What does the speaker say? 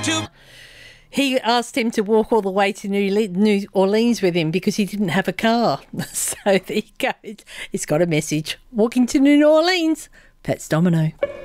He asked him to walk all the way to New Orleans with him because he didn't have a car. So there you go. It's got a message. Walking to New Orleans. Fats Domino.